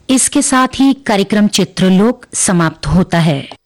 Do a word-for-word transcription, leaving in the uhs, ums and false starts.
इसके साथ ही कार्यक्रम चित्रलोक समाप्त होता है।